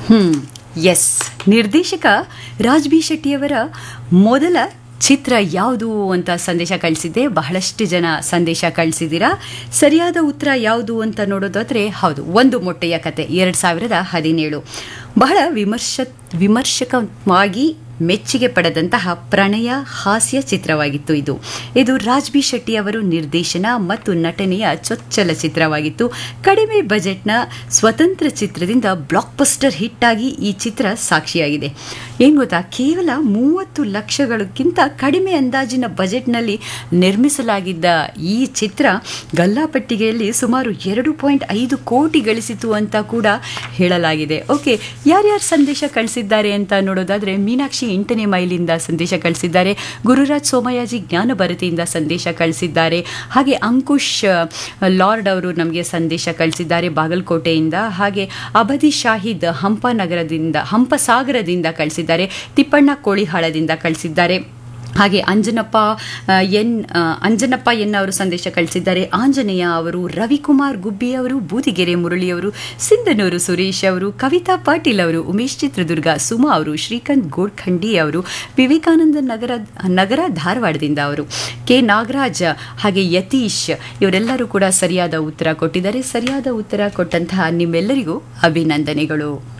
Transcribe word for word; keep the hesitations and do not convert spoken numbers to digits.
ಹ್ಮ್ S ನಿರ್ದೇಶಕ Raj B ಶೆಟ್ಟಿಯವರ ಮೊದಲ ಚಿತ್ರ ಯಾವುದು ಅಂತ ಸಂದೇಶ ಕಳಿಸಿದ್ದೆ. ಬಹಳಷ್ಟು ಜನ ಸಂದೇಶ ಕಳಿಸಿದ್ದೀರಾ. ಸರಿಯಾದ ಉತ್ತರ ಯಾವುದು ಅಂತ ನೋಡೋದಾದ್ರೆ ಹೌದು, ಒಂದು ಮೊಟ್ಟೆಯ ಕತೆ, ಎರಡು ಸಾವಿರದ ಹದಿನೇಳು. ಬಹಳ ವಿಮರ್ಶ ವಿಮರ್ಶಕವಾಗಿ ಮೆಚ್ಚುಗೆ ಪಡೆದಂತಹ ಪ್ರಣಯ ಹಾಸ್ಯ ಚಿತ್ರವಾಗಿತ್ತು ಇದು. ಇದು ರಾಜ್ ಬಿ ಶೆಟ್ಟಿ ಅವರು ನಿರ್ದೇಶನ ಮತ್ತು ನಟನೆಯ ಚೊಚ್ಚಲ ಚಿತ್ರವಾಗಿತ್ತು. ಕಡಿಮೆ ಬಜೆಟ್ನ ಸ್ವತಂತ್ರ ಚಿತ್ರದಿಂದ ಬ್ಲಾಕ್ ಬಸ್ಟರ್ ಹಿಟ್ ಆಗಿ ಈ ಚಿತ್ರ ಸಾಕ್ಷಿಯಾಗಿದೆ. ಏನು ಗೊತ್ತಾ, ಕೇವಲ ಮೂವತ್ತು ಲಕ್ಷಗಳಕ್ಕಿಂತ ಕಡಿಮೆ ಅಂದಾಜಿನ ಬಜೆಟ್ನಲ್ಲಿ ನಿರ್ಮಿಸಲಾಗಿದ್ದ ಈ ಚಿತ್ರ ಗಲ್ಲಾಪಟ್ಟಿಗೆಯಲ್ಲಿ ಸುಮಾರು ಎರಡು ಪಾಯಿಂಟ್ ಐದು ಕೋಟಿ ಗಳಿಸಿತು ಅಂತ ಕೂಡ ಹೇಳಲಾಗಿದೆ. ಓಕೆ, ಯಾರ್ಯಾರು ಸಂದೇಶ ಕಳಿಸಿದ್ದಾರೆ ಅಂತ ನೋಡೋದಾದ್ರೆ, ಮೀನಾಕ್ಷಿ ಎಂಟನೇ ಮೈಲಿಂದ ಸಂದೇಶ ಕಳಿಸಿದ್ದಾರೆ. ಗುರುರಾಜ್ ಸೋಮಯಾಜಿ ಜ್ಞಾನ ಭಾರತಿಯಿಂದ ಸಂದೇಶ ಕಳಿಸಿದ್ದಾರೆ. ಹಾಗೆ ಅಂಕುಶ್ ಲಾರ್ಡ್ ಅವರು ನಮಗೆ ಸಂದೇಶ ಕಳಿಸಿದ್ದಾರೆ ಬಾಗಲಕೋಟೆಯಿಂದ. ಹಾಗೆ ಅಬದಿ ಶಾಹಿದ್ ಹಂಪನಗರದಿಂದ ಹಂಪಸಾಗರದಿಂದ ಕಳಿಸಿದ್ದಾರೆ. ತಿಪ್ಪಣ್ಣ ಕೋಳಿಹಾಳದಿಂದ ಕಳಿಸಿದ್ದಾರೆ. ಹಾಗೆ ಅಂಜನಪ್ಪ ಎನ್ ಅಂಜನಪ್ಪ ಎನ್ ಅವರು ಸಂದೇಶ ಕಳಿಸಿದ್ದಾರೆ. ಆಂಜನೇಯ ಅವರು, ರವಿಕುಮಾರ್ ಗುಬ್ಬಿ ಅವರು, ಬೂದಿಗೆರೆ ಮುರಳಿಯವರು, ಸಿಂಧನೂರು ಸುರೇಶ್ ಅವರು, ಕವಿತಾ ಪಾಟೀಲ್ ಅವರು, ಉಮೇಶ್ ಚಿತ್ರದುರ್ಗ, ಸುಮಾ ಅವರು, ಶ್ರೀಕಾಂತ್ ಗೋಡ್ಖಂಡಿ ಅವರು, ವಿವೇಕಾನಂದ ನಗರ ನಗರ ಧಾರವಾಡದಿಂದ ಅವರು, ಕೆ ನಾಗರಾಜ್, ಹಾಗೆ ಯತೀಶ್ ಇವರೆಲ್ಲರೂ ಕೂಡ ಸರಿಯಾದ ಉತ್ತರ ಕೊಟ್ಟಿದ್ದಾರೆ. ಸರಿಯಾದ ಉತ್ತರ ಕೊಟ್ಟಂತಹ ನಿಮ್ಮೆಲ್ಲರಿಗೂ ಅಭಿನಂದನೆಗಳು.